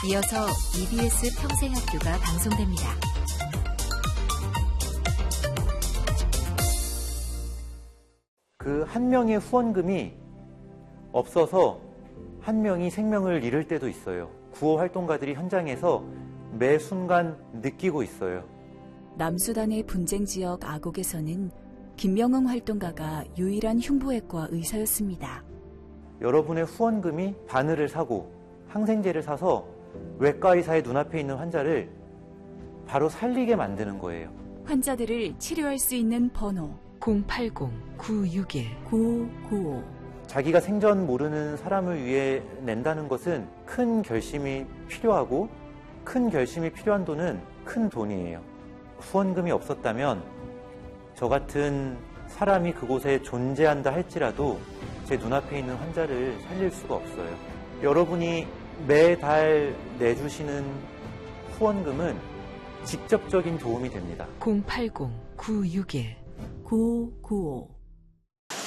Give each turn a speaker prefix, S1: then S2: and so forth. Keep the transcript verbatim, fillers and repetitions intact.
S1: 이어서 이비에스 평생학교가 방송됩니다.
S2: 그 한 명의 후원금이 없어서 한 명이 생명을 잃을 때도 있어요. 구호 활동가들이 현장에서 매 순간 느끼고 있어요.
S3: 남수단의 분쟁 지역 아곡에서는 김명흥 활동가가 유일한 흉부외과 의사였습니다.
S2: 여러분의 후원금이 바늘을 사고 항생제를 사서 외과 의사의 눈앞에 있는 환자를 바로 살리게 만드는 거예요.
S3: 환자들을 치료할 수 있는 번호
S1: 공팔공 구육일
S3: 구오구오.
S2: 자기가 생전 모르는 사람을 위해 낸다는 것은 큰 결심이 필요하고 큰 결심이 필요한 돈은 큰 돈이에요. 후원금이 없었다면 저 같은 사람이 그곳에 존재한다 할지라도 제 눈앞에 있는 환자를 살릴 수가 없어요. 여러분이 매달 내주시는 후원금은 직접적인 도움이 됩니다.
S1: 공팔공 구육일
S3: 구오구오.